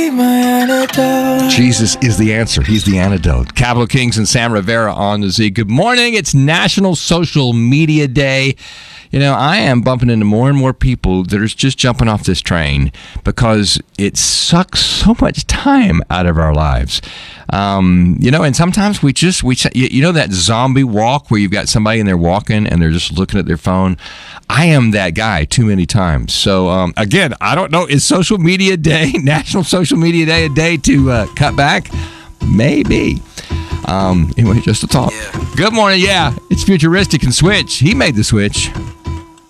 Jesus is the answer. He's the antidote. Capital Kings and Sam Rivera on the Z. Good morning. It's National Social Media Day. You know, I am bumping into more and more people that are just jumping off this train because it sucks so much time out of our lives. You know, and sometimes we that zombie walk where you've got somebody and they're walking and they're just looking at their phone. I am that guy too many times. So, again, I don't know. Is Social Media Day, National Social Media Day, a day to cut back? Maybe. Anyway, just a thought. Yeah. Good morning. Yeah, it's futuristic and switch. He made the switch.